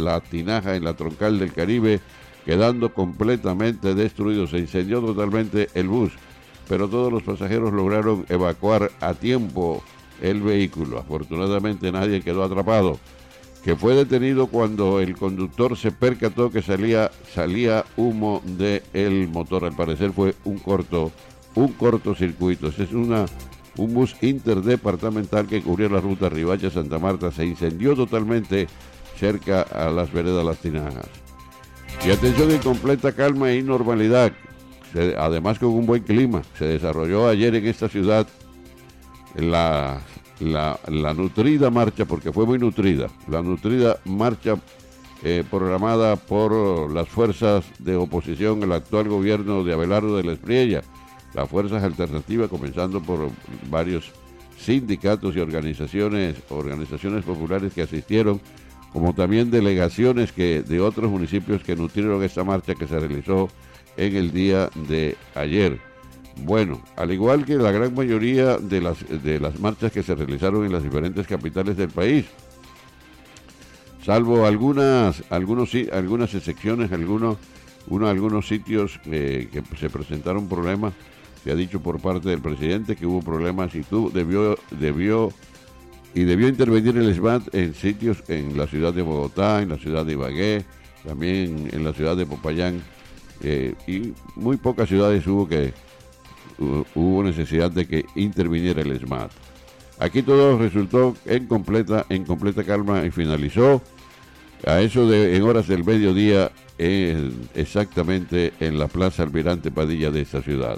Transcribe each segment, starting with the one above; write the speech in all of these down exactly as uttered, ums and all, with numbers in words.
La Tinaja en la Troncal del Caribe, quedando completamente destruido. Se incendió totalmente el bus, pero todos los pasajeros lograron evacuar a tiempo el vehículo. Afortunadamente nadie quedó atrapado, que fue detenido cuando el conductor se percató que salía, salía humo del motor. Al parecer fue un corto, un cortocircuito. Ese es una, un bus interdepartamental que cubría la ruta Riohacha-Santa Marta. Se incendió totalmente cerca a las veredas Las Tinajas. Y atención, en completa calma y normalidad, se, además con un buen clima, se desarrolló ayer en esta ciudad la, la, la nutrida marcha, porque fue muy nutrida, la nutrida marcha eh, programada por las fuerzas de oposición al actual gobierno de Abelardo de la Espriella, las fuerzas alternativas, comenzando por varios sindicatos y organizaciones, organizaciones populares que asistieron, como también delegaciones que de otros municipios que nutrieron esta marcha que se realizó en el día de ayer. Bueno, al igual que la gran mayoría de las, de las marchas que se realizaron en las diferentes capitales del país, salvo algunas, algunos, algunas excepciones, algunos, uno, algunos sitios eh, que se presentaron problemas, se ha dicho por parte del presidente que hubo problemas y tú debió, debió y debió intervenir el SMAT en sitios en la ciudad de Bogotá, en la ciudad de Ibagué, también en la ciudad de Popayán, eh, y muy pocas ciudades hubo que uh, hubo necesidad de que interviniera el SMAT. Aquí todo resultó en completa en completa calma y finalizó a eso de en horas del mediodía, en, exactamente en la Plaza Almirante Padilla de esta ciudad.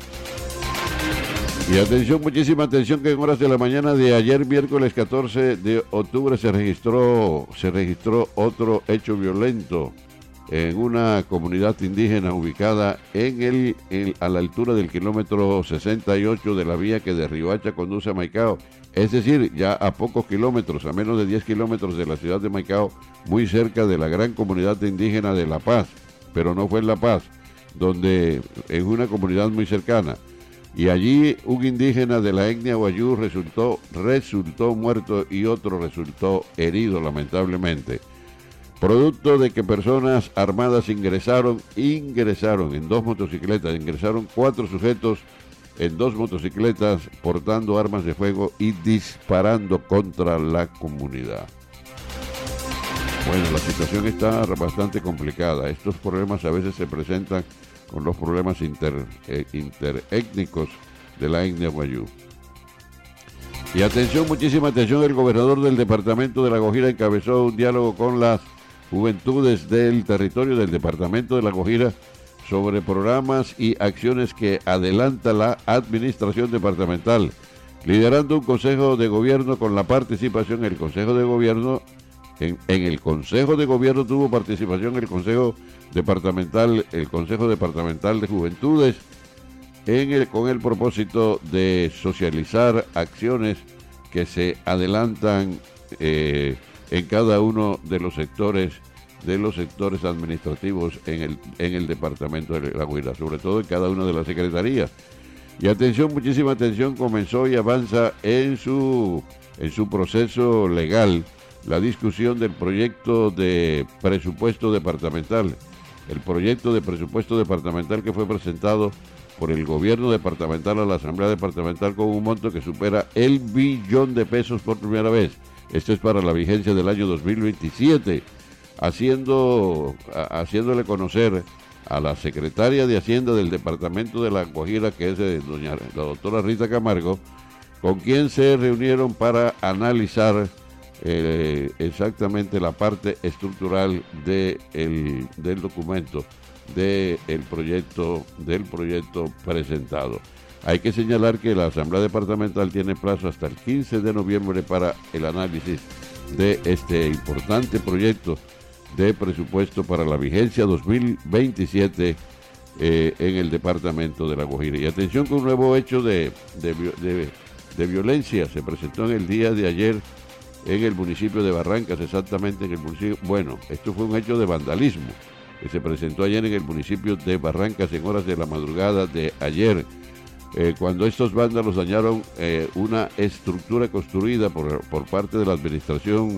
Y atención, muchísima atención, que en horas de la mañana de ayer, miércoles catorce de octubre, se registró, se registró otro hecho violento en una comunidad indígena ubicada en el, en, a la altura del kilómetro sesenta y ocho de la vía que de Riohacha conduce a Maicao. Es decir, ya a pocos kilómetros, a menos de diez kilómetros de la ciudad de Maicao, muy cerca de la gran comunidad indígena de La Paz, pero no fue en La Paz, donde en una comunidad muy cercana. Y allí un indígena de la etnia Wayuu resultó, resultó muerto y otro resultó herido, lamentablemente. Producto de que personas armadas ingresaron, ingresaron en dos motocicletas, ingresaron cuatro sujetos en dos motocicletas portando armas de fuego y disparando contra la comunidad. Bueno, la situación está bastante complicada. Estos problemas a veces se presentan con los problemas inter, eh, interétnicos de la etnia Wayuu. Y atención, muchísima atención, el gobernador del departamento de La Guajira encabezó un diálogo con las juventudes del territorio del departamento de La Guajira sobre programas y acciones que adelanta la administración departamental, liderando un consejo de gobierno con la participación del consejo de gobierno. En, en el Consejo de Gobierno tuvo participación el Consejo Departamental, el Consejo Departamental de Juventudes, en el, con el propósito de socializar acciones que se adelantan eh, en cada uno de los sectores de los sectores administrativos en el, en el departamento de La Guajira, sobre todo en cada una de las secretarías. Y atención, muchísima atención, comenzó y avanza en su, en su proceso legal la discusión del proyecto de presupuesto departamental. El proyecto de presupuesto departamental que fue presentado por el gobierno departamental a la Asamblea Departamental con un monto que supera el billón de pesos por primera vez. Esto es para la vigencia del año dos mil veintisiete, haciendo, a, haciéndole conocer a la secretaria de Hacienda del departamento de La Guajira, que es eh, doña la doctora Rita Camargo, con quien se reunieron para analizar Eh, exactamente la parte estructural de el, del documento del proyecto del proyecto presentado. Hay que señalar que la Asamblea Departamental tiene plazo hasta el quince de noviembre para el análisis de este importante proyecto de presupuesto para la vigencia dos mil veintisiete eh, en el departamento de La Guajira. Y atención, que un nuevo hecho de, de, de, de violencia se presentó en el día de ayer en el municipio de Barrancas, exactamente en el municipio, bueno, esto fue un hecho de vandalismo que se presentó ayer en el municipio de Barrancas en horas de la madrugada de ayer, eh, cuando estos vándalos dañaron eh, una estructura construida por, por parte de la administración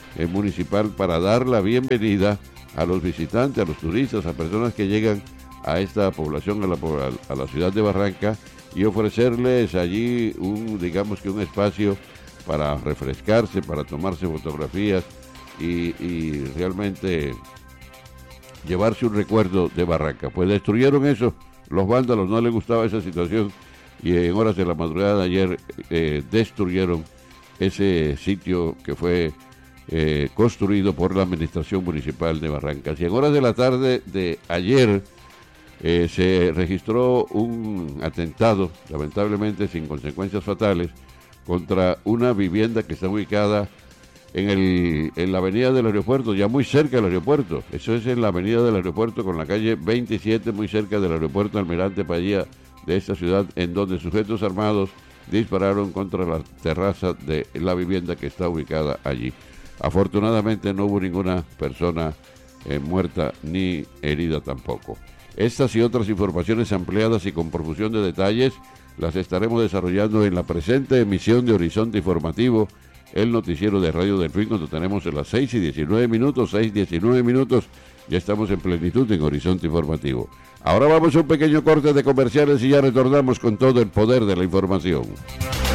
eh, municipal para dar la bienvenida a los visitantes, a los turistas, a personas que llegan a esta población, a la, a la ciudad de Barranca, y ofrecerles allí un, digamos que un espacio para refrescarse, para tomarse fotografías y, y realmente llevarse un recuerdo de Barranca. Pues destruyeron eso, los vándalos, no les gustaba esa situación, y en horas de la madrugada de ayer eh, destruyeron ese sitio que fue eh, construido por la Administración Municipal de Barrancas. Y en horas de la tarde de ayer eh, se registró un atentado, lamentablemente sin consecuencias fatales, contra una vivienda que está ubicada en, el, en la avenida del aeropuerto, ya muy cerca del aeropuerto. Eso es en la avenida del aeropuerto con la calle veintisiete, muy cerca del aeropuerto Almirante Padilla de esta ciudad, en donde sujetos armados dispararon contra la terraza de la vivienda que está ubicada allí. Afortunadamente no hubo ninguna persona eh, muerta ni herida tampoco. Estas y otras informaciones ampliadas y con profusión de detalles las estaremos desarrollando en la presente emisión de Horizonte Informativo, el noticiero de Radio Delfín, cuando tenemos en las seis y diecinueve minutos, seis y diecinueve minutos, ya estamos en plenitud en Horizonte Informativo. Ahora vamos a un pequeño corte de comerciales y ya retornamos con todo el poder de la información.